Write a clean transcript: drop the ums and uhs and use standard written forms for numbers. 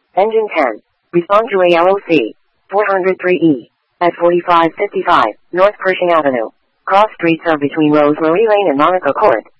Engine 10. Respond to ALOC. 403E. At 4555, North Pershing Avenue. Cross streets are between Rosemary Lane and Monaco Court.